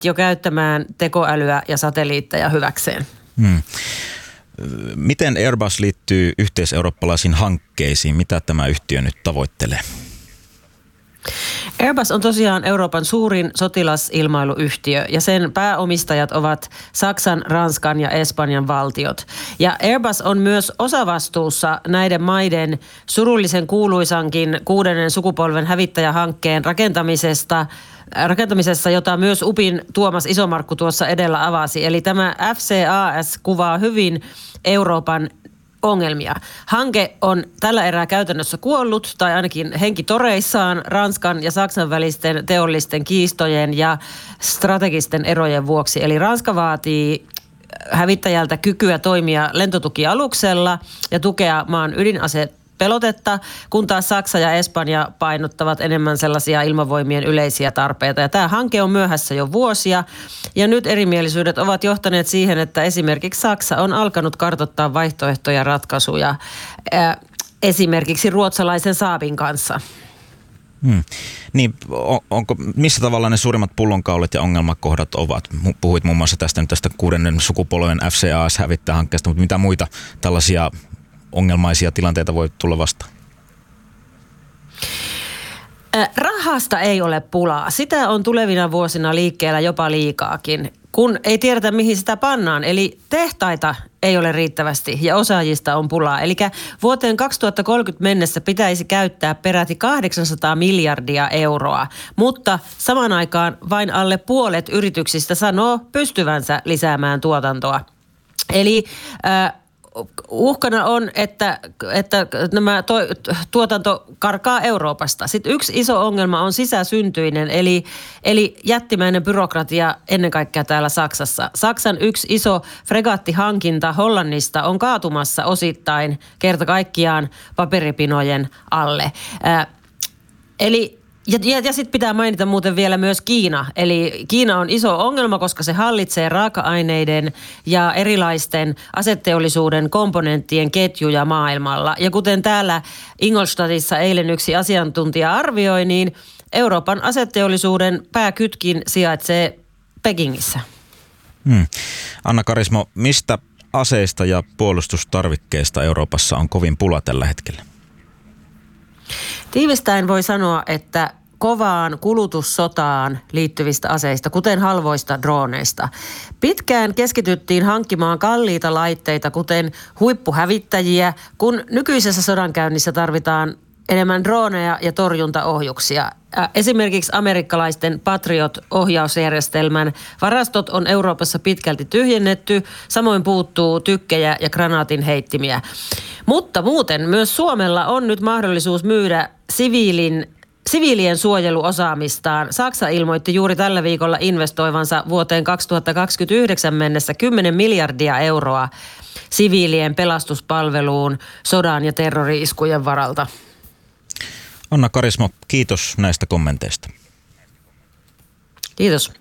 jo käyttämään tekoälyä ja satelliitteja hyväkseen. Miten Airbus liittyy yhteiseurooppalaisiin hankkeisiin? Mitä tämä yhtiö nyt tavoittelee? Airbus on tosiaan Euroopan suurin sotilasilmailuyhtiö ja sen pääomistajat ovat Saksan, Ranskan ja Espanjan valtiot. Ja Airbus on myös osavastuussa näiden maiden surullisen kuuluisankin 6. sukupolven hävittäjähankkeen rakentamisessa, jota myös UPin Tuomas Isomarkku tuossa edellä avasi. Eli tämä FCAS kuvaa hyvin Euroopan ongelmia. Hanke on tällä erää käytännössä kuollut tai ainakin henkitoreissaan Ranskan ja Saksan välisten teollisten kiistojen ja strategisten erojen vuoksi. Eli Ranska vaatii hävittäjältä kykyä toimia lentotukialuksella ja tukea maan ydinasepelotetta, kun taas Saksa ja Espanja painottavat enemmän sellaisia ilmavoimien yleisiä tarpeita. Ja tämä hanke on myöhässä jo vuosia ja nyt erimielisyydet ovat johtaneet siihen, että esimerkiksi Saksa on alkanut kartoittaa vaihtoehtoja ratkaisuja esimerkiksi ruotsalaisen Saabin kanssa. Niin, missä tavalla ne suurimmat pullonkaulat ja ongelmakohdat ovat? Puhuit muun muassa tästä 6. sukupolven FCAS-hävittäjähankkeesta, mutta mitä muita tällaisia ongelmaisia tilanteita voi tulla vastaan? Rahasta ei ole pulaa. Sitä on tulevina vuosina liikkeellä jopa liikaakin, kun ei tiedetä mihin sitä pannaan. Eli tehtaita ei ole riittävästi ja osaajista on pulaa. Eli vuoteen 2030 mennessä pitäisi käyttää peräti 800 miljardia euroa, mutta samaan aikaan vain alle puolet yrityksistä sanoo pystyvänsä lisäämään tuotantoa. Eli uhkana on, että nämä tuotanto karkaa Euroopasta. Sitten yksi iso ongelma on sisäsyntyinen, eli jättimäinen byrokratia ennen kaikkea täällä Saksassa. Saksan yksi iso fregattihankinta Hollannista on kaatumassa osittain kerta kaikkiaan paperipinojen alle. Ja sitten pitää mainita muuten vielä myös Kiina. Eli Kiina on iso ongelma, koska se hallitsee raaka-aineiden ja erilaisten aseteollisuuden komponenttien ketjuja maailmalla. Ja kuten täällä Ingolstadtissa eilen yksi asiantuntija arvioi, niin Euroopan aseteollisuuden pääkytkin sijaitsee Pekingissä. Anna Karismo, mistä aseista ja puolustustarvikkeista Euroopassa on kovin pula tällä hetkellä? Tiivistäen voi sanoa, että kovaan kulutussotaan liittyvistä aseista, kuten halvoista droneista. Pitkään keskityttiin hankkimaan kalliita laitteita, kuten huippuhävittäjiä, kun nykyisessä sodankäynnissä tarvitaan enemmän droneja ja torjuntaohjuksia. Esimerkiksi amerikkalaisten Patriot-ohjausjärjestelmän varastot on Euroopassa pitkälti tyhjennetty, samoin puuttuu tykkejä ja granaatin heittimiä. Mutta muuten myös Suomella on nyt mahdollisuus myydä siviilien suojeluosaamistaan. Saksa ilmoitti juuri tällä viikolla investoivansa vuoteen 2029 mennessä 10 miljardia euroa siviilien pelastuspalveluun sodan ja terrori-iskujen varalta. Anna Karismo, kiitos näistä kommenteista. Kiitos.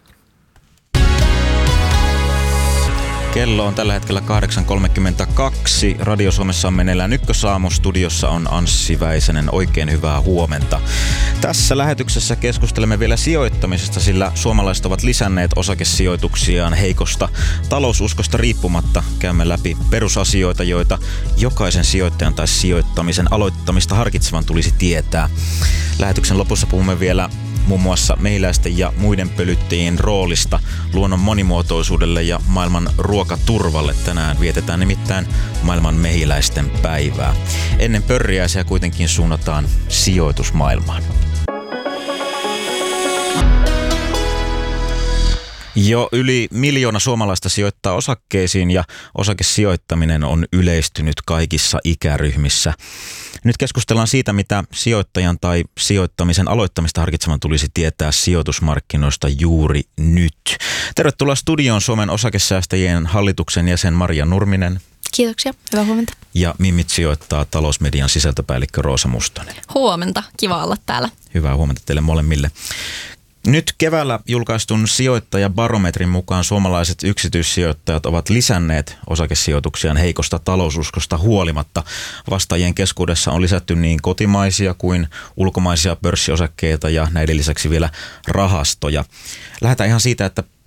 Kello on tällä hetkellä 8.32. Radio Suomessa on meneillään Ykkösaamu. Studiossa on Anssi Väisänen. Oikein hyvää huomenta. Tässä lähetyksessä keskustelemme vielä sijoittamisesta, sillä suomalaiset ovat lisänneet osakesijoituksiaan heikosta taloususkosta riippumatta. Käymme läpi perusasioita, joita jokaisen sijoittajan tai sijoittamisen aloittamista harkitsevan tulisi tietää. Lähetyksen lopussa puhumme vielä muun muassa mehiläisten ja muiden pölyttäjien roolista luonnon monimuotoisuudelle ja maailman ruokaturvalle. Tänään vietetään nimittäin maailman mehiläisten päivää. Ennen pörriäisiä kuitenkin suunnataan sijoitusmaailmaan. Jo yli 1 miljoona suomalaista sijoittaa osakkeisiin ja osakesijoittaminen on yleistynyt kaikissa ikäryhmissä. Nyt keskustellaan siitä, mitä sijoittajan tai sijoittamisen aloittamista harkitsevan tulisi tietää sijoitusmarkkinoista juuri nyt. Tervetuloa studioon Suomen osakesäästäjien hallituksen jäsen Maria Nurminen. Kiitoksia, hyvää huomenta. Ja Mimmit sijoittaa talousmedian sisältöpäällikkö Roosa Mustonen. Huomenta, kiva olla täällä. Hyvää huomenta teille molemmille. Nyt keväällä julkaistun sijoittajabarometrin mukaan suomalaiset yksityissijoittajat ovat lisänneet osakesijoituksiaan heikosta taloususkosta huolimatta. Vastaajien keskuudessa on lisätty niin kotimaisia kuin ulkomaisia pörssiosakkeita ja näiden lisäksi vielä rahastoja. Lähdetään ihan siitä, että